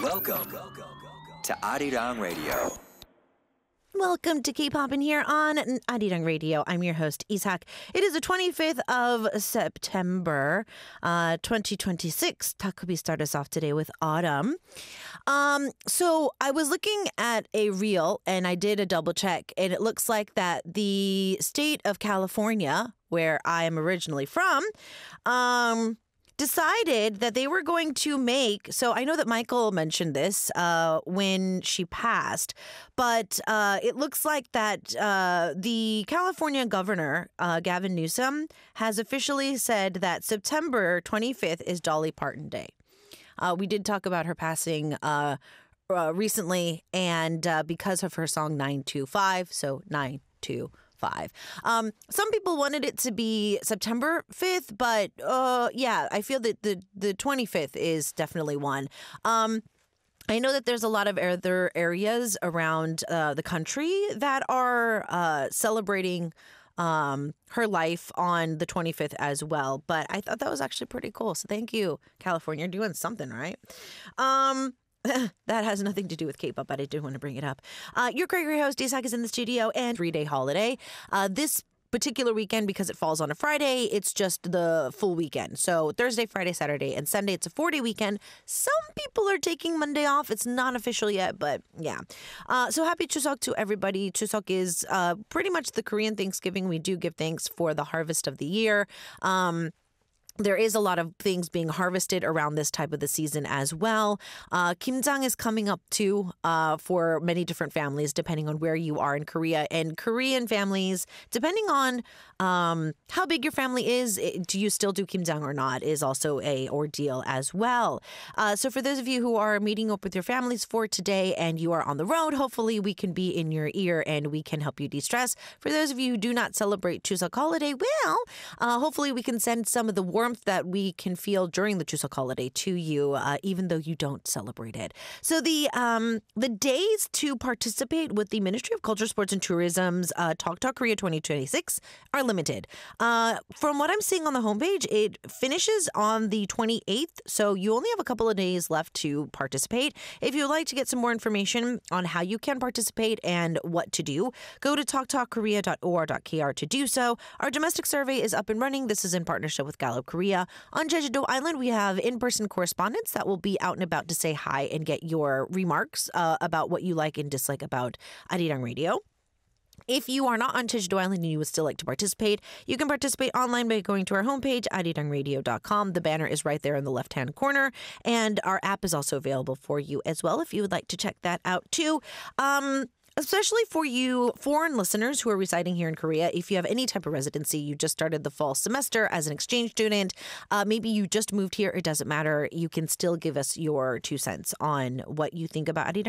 Welcome to Arirang Radio. Welcome to K-Pop in here on Arirang Radio. I'm your host, Ishak. It is the 25th of September, 2026. Takubi started us off today with Autumn. So I was looking at a reel and I did a double check, and it looks like that the state of California, where I am originally from, decided that they were going to make, so I know that Michael mentioned this when she passed, but it looks like that the California governor, Gavin Newsom, has officially said that September 25th is Dolly Parton Day. We did talk about her passing recently, and because of her song 925, so 925. Some people wanted it to be September 5th, but yeah, I feel that the 25th is definitely one. I know that there's a lot of other areas around the country that are celebrating her life on the 25th as well, but I thought that was actually pretty cool. So thank you, California. You're doing something right. That has nothing to do with K-pop, but I did want to bring it up. Your great host, Ishak, is in the studio, and 3-day holiday. This particular weekend, because it falls on a Friday, it's just the full weekend. So Thursday, Friday, Saturday, and Sunday, it's a 4-day weekend. Some people are taking Monday off. It's not official yet, but yeah. So happy Chuseok to everybody. Chuseok is pretty much the Korean Thanksgiving. We do give thanks for the harvest of the year. There is a lot of things being harvested around this type of the season as well. Kimjang is coming up too for many different families, depending on where you are in Korea. And Korean families, depending on how big your family is, do you still do Kimjang or not, is also a ordeal as well. So for those of you who are meeting up with your families for today and you are on the road, hopefully we can be in your ear and we can help you de-stress. For those of you who do not celebrate Chuseok holiday, well, hopefully we can send some of the warmth that we can feel during the Chuseok holiday to you, even though you don't celebrate it. So the days to participate with the Ministry of Culture, Sports and Tourism's Talk Korea 2026 are limited. From what I'm seeing on the homepage, it finishes on the 28th, so you only have a couple of days left to participate. If you'd like to get some more information on how you can participate and what to do, go to talktalkkorea.or.kr to do so. Our domestic survey is up and running. This is in partnership with Gallup Korea. On Jeju-do Island, we have in-person correspondents that will be out and about to say hi and get your remarks about what you like and dislike about Arirang Radio. If you are not on Jeju-do Island and you would still like to participate, you can participate online by going to our homepage, arirangradio.com. The banner is right there in the left-hand corner, and our app is also available for you as well if you would like to check that out too. Especially for you foreign listeners who are residing here in Korea, if you have any type of residency, you just started the fall semester as an exchange student, maybe you just moved here, it doesn't matter. You can still give us your 2 cents on what you think about Arirang